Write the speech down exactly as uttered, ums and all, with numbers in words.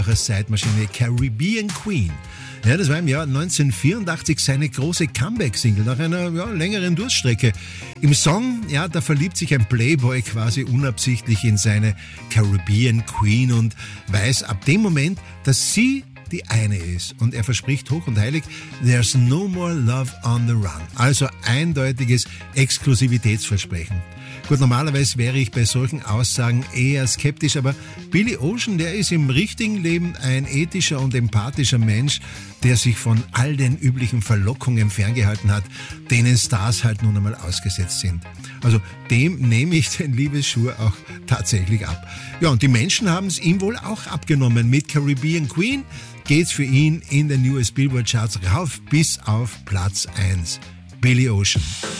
Zeitmaschine Caribbean Queen. Ja, das war im Jahr neunzehnhundertvierundachtzig seine große Comeback-Single nach einer ja, längeren Durststrecke. Im Song, ja, da verliebt sich ein Playboy quasi unabsichtlich in seine Caribbean Queen und weiß ab dem Moment, dass sie die eine ist. Und er verspricht hoch und heilig, there's no more love on the run. Also eindeutiges Exklusivitätsversprechen. Gut, normalerweise wäre ich bei solchen Aussagen eher skeptisch, aber Billy Ocean, der ist im richtigen Leben ein ethischer und empathischer Mensch, der sich von all den üblichen Verlockungen ferngehalten hat, denen Stars halt nun einmal ausgesetzt sind. Also dem nehme ich den Liebesschwur auch tatsächlich ab. Ja, und die Menschen haben es ihm wohl auch abgenommen. Mit Caribbean Queen geht's für ihn in den U S Billboard Charts rauf bis auf Platz eins. Billy Ocean.